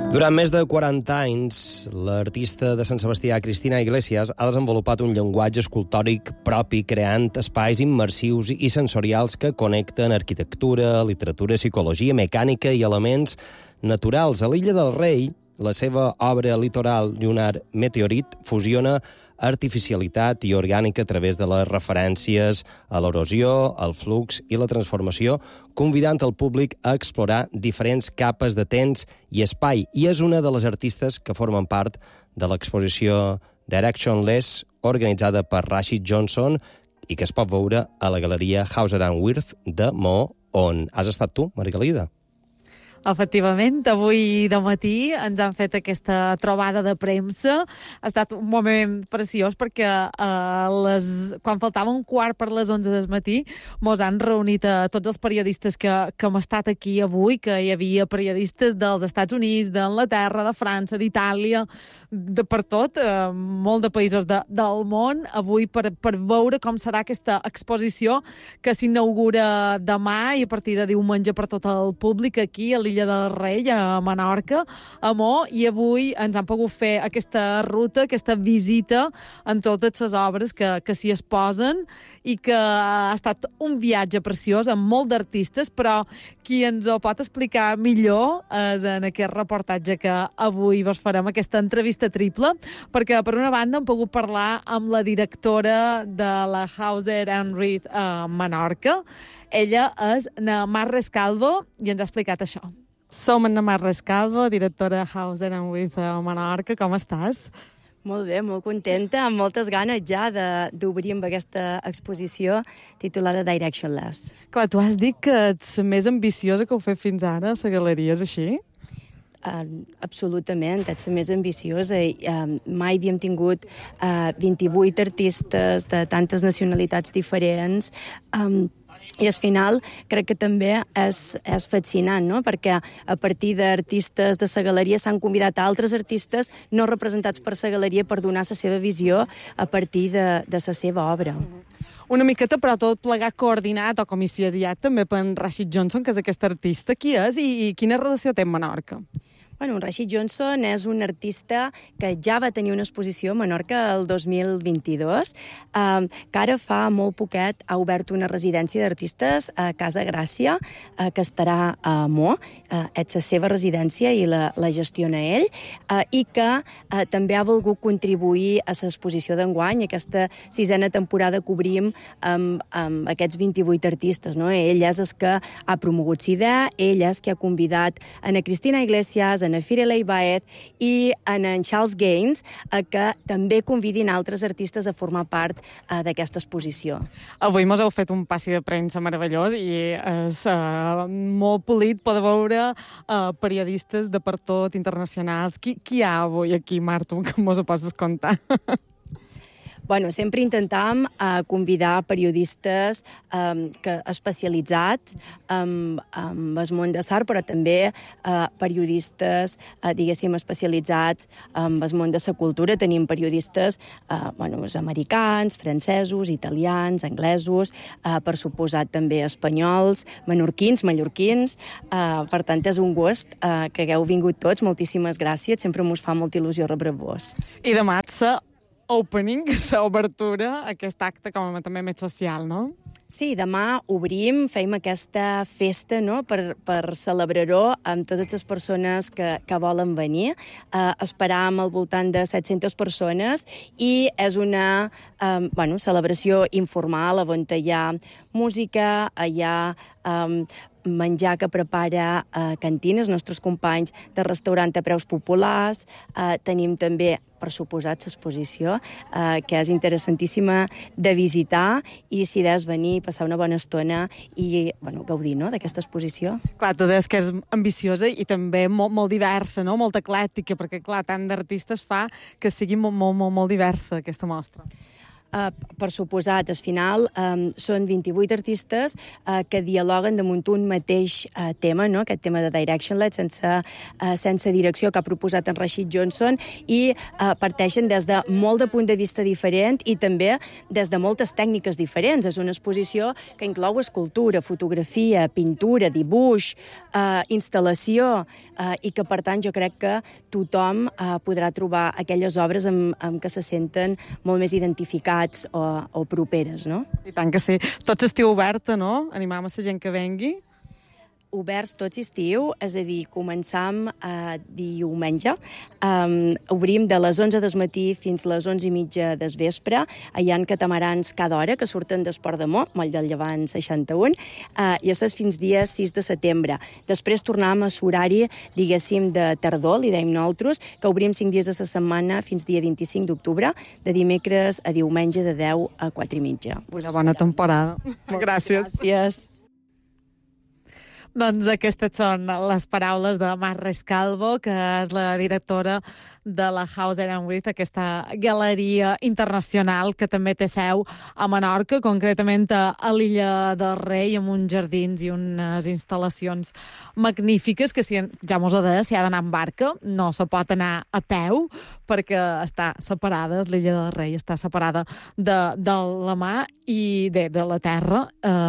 Durant més de 40 anys, l'artista de Sant Sebastià, Cristina Iglesias, ha desenvolupat un llenguatge escultòric propi, creant espais immersius i sensorials que connecten arquitectura, literatura, psicologia, mecànica i elements naturals. A l'Illa del Rei, la seva obra litoral Lunar Meteorit fusiona artificialitat i orgànica a través de les referències a l'erosió, el flux i la transformació, convidant el públic a explorar diferents capes de temps i espai. I és una de les artistes que formen part de l'exposició Directionless, organitzada per Rashid Johnson i que es pot veure a la galeria Hauser & Wirth de Maó, on has estat tu, Margalida. Efectivament, avui de matí ens han fet aquesta trobada de premsa. Ha estat un moment preciós perquè quan faltava un quart per les 11 del matí mos han reunit a tots els periodistes que hem estat aquí avui, que hi havia periodistes dels Estats Units, d'Anglaterra, de França, d'Itàlia, per tot, molt de països del món, avui per veure com serà aquesta exposició que s'inaugura demà i a partir de diumenge per tot el públic aquí a l'Illa del Rei, a Menorca, a Maó, i avui ens han pogut fer aquesta ruta, aquesta visita en totes les obres que s'hi exposen i que ha estat un viatge preciós amb molt d'artistes, però qui ens ho pot explicar millor és en aquest reportatge que avui vos farem, aquesta entrevista triple, perquè per una banda hem pogut parlar amb la directora de la Hauser & Wirth a Menorca. Ella és na Mar Rescalvo i ens ha explicat això. Som en na Mar Rescalvo, directora de Hauser & Wirth a Menorca. Com estàs? Molt bé, molt contenta, amb moltes ganes ja d'obrir amb aquesta exposició titulada Directionless. Clar, tu has dit que ets més ambiciosa que ho fet fins ara a la galeria, és així? Absolutament, ets més ambiciosa. Mai havíem tingut 28 artistes de tantes nacionalitats diferents, i al final crec que també és fascinant, no? Perquè a partir d'artistes de la galeria s'han convidat altres artistes no representats per la galeria per donar la seva visió a partir de la seva obra. Una miqueta, però tot plegat coordinat o comissariat també per Rashid Johnson, que és aquest artista. Qui és i quina relació té amb Menorca? Bueno, Rashid Johnson és un artista que ja va tenir una exposició a Menorca el 2022, que ara fa molt poquet ha obert una residència d'artistes a Casa Gràcia, que estarà a Maó. És la seva residència i la gestiona ell, i que també ha volgut contribuir a l'exposició d'enguany, aquesta 6a temporada que obrim amb aquests 28 artistes, no? Ell és el que ha promogut la idea, ell és que ha convidat a Cristina Iglesias, en Firelei Baez i en Charles Gaines, que també convidin altres artistes a formar part d'aquesta exposició. Avui mos heu fet un passi de premsa meravellós i és molt polit poder veure periodistes de per tot, internacionals. Qui hi ha avui aquí, Marta, que mos ho pots contar? Bueno, sempre intentam convidar periodistes especialitzats en el món de l'art, però també periodistes, diguéssim, especialitzats en el món de la cultura. Tenim periodistes americans, francesos, italians, anglesos, per suposat també espanyols, menorquins, mallorquins. Per tant, és un gust que hagueu vingut tots. Moltíssimes gràcies. Sempre mos fa molta il·lusió rebre-vos. I demà opening, l'obertura, aquest acte com a també més social, no? Sí, demà obrim, fem aquesta festa, no?, per celebrar-ho amb totes les persones que volen venir. Esperam al voltant de 700 persones i és una celebració informal on hi ha música, hi ha menjar que prepara Cantina, els nostres companys de restaurant a preus populars. Tenim també, per suposat, l'exposició, que és interessantíssima de visitar i si des venir, passar una bona estona i gaudir, no?, d'aquesta exposició. Clar, tu deies que és ambiciosa i també molt diversa, no?, molt eclèctica, perquè, clar, tant d'artistes fa que sigui molt diversa aquesta mostra. Per suposat, al final són 28 artistes que dialoguen damunt un mateix tema, no? Aquest tema de Directionless, sense direcció, que ha proposat en Rashid Johnson, i parteixen des de molt de punt de vista diferent i també des de moltes tècniques diferents. És una exposició que inclou escultura, fotografia, pintura, dibuix, instal·lació, i que, per tant, jo crec que tothom podrà trobar aquelles obres amb què se senten molt més identificats o properes, no? I tant que sí. Tots estiu oberta, no? Animam a la gent que vengui. Oberts tots estiu, és a dir, començam diumenge. Obrim de les 11 del matí fins les 11:30 del vespre. Hi ha catamarans cada hora que surten d'Esport de Moll del Llevant 61, i això és fins dia 6 de setembre. Després tornam a l'horari, diguéssim, de tardor, li deim nosaltres, que obrim 5 dies a la setmana fins dia 25 d'octubre, de dimecres a diumenge de 10 a 4:30. Una bona temporada. Gràcies. Gràcies. Doncs aquestes són les paraules de Mar Rescalvo, que és la directora de la Hauser & Wirth, aquesta galeria internacional que també té seu a Menorca, concretament a l'Illa del Rei, amb uns jardins i unes instal·lacions magnífiques, que ja mos ho deia, s'hi ha d'anar amb barca, no se pot anar a peu, perquè està separada, l'Illa del Rei està separada de la mar i de la terra,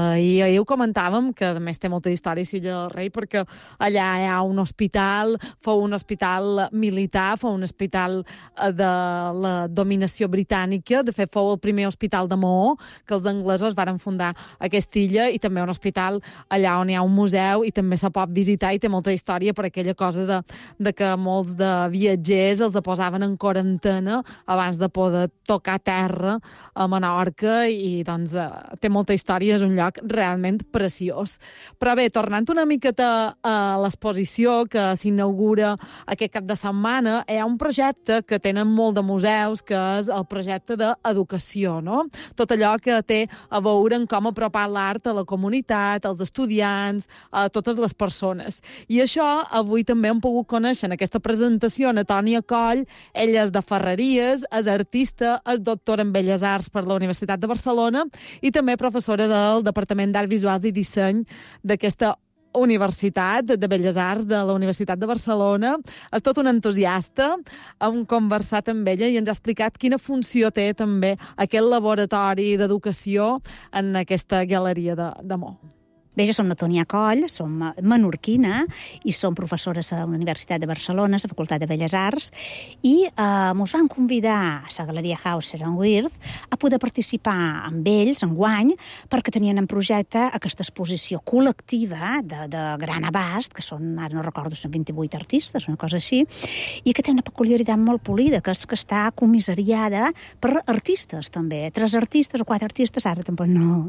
i ahir ho comentàvem, que a més té molta història l'Illa del Rei, perquè allà hi ha un hospital, fou un hospital militar, fou un hospital de la dominació britànica. De fet, fou el primer hospital de Maó, que els anglesos varen fundar aquesta illa, i també un hospital allà on hi ha un museu i també se pot visitar, i té molta història per aquella cosa de que molts de viatgers els posaven en quarantena abans de poder tocar terra a Menorca, i doncs té molta història, és un lloc realment preciós. Però bé, tornant una miqueta a l'exposició que s'inaugura aquest cap de setmana, hi ha un projecte que tenen molt de museus, que és el projecte d'educació, no? Tot allò que té a veure amb com apropar l'art a la comunitat, als estudiants, a totes les persones. I això avui també hem pogut conèixer en aquesta presentació a Tònia Coll. Ella és de Ferreries, és artista, és doctora en Belles Arts per la Universitat de Barcelona i també professora del Departament d'Art Visuals i Disseny d'aquesta Universitat de Belles Arts de la Universitat de Barcelona. És tot un entusiasta. Hem conversat amb ella i ens ha explicat quina funció té també aquest laboratori d'educació en aquesta galeria de Maó. Bé, jo som la Tònia Coll, som menorquina i som professores a la Universitat de Barcelona, a la Facultat de Belles Arts, i mos van convidar a la Galeria Hauser & Wirth a poder participar amb ells enguany, perquè tenien en projecte aquesta exposició col·lectiva de gran abast, que són, ara no recordo, són 28 artistes, una cosa així, i que té una peculiaritat molt polida, que és que està comissariada per artistes, també. 3 artistes o 4 artistes, ara tampoc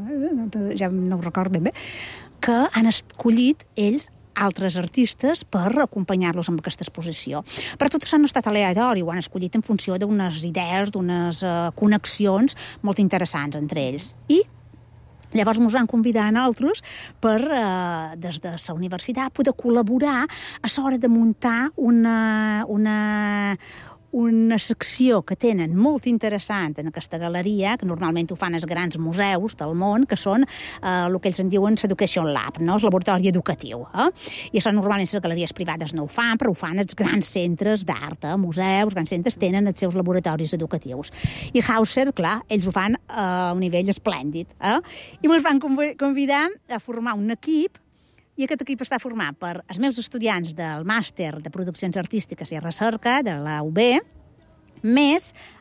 ja no ho recordo ben bé, que han escollit ells altres artistes per acompanyar-los amb aquesta exposició. Però tot això no ha estat aleatori, ho han escollit en funció d'unes idees, d'unes connexions molt interessants entre ells. I llavors ens van convidar a nosaltres per, des de la universitat, poder col·laborar a l'hora de muntar una secció que tenen molt interessant en aquesta galeria, que normalment ho fan els grans museus del món, que són el que ells en diuen l'Education Lab, no? El laboratori educatiu. I això normalment les galeries privades no ho fan, però ho fan els grans centres d'art, museus, grans centres tenen els seus laboratoris educatius. I Hauser, clar, ells ho fan a un nivell esplèndid. I ens van convidar a formar un equip, i aquest equip està format per els meus estudiants del màster de Produccions Artístiques i Recerca de la UB, més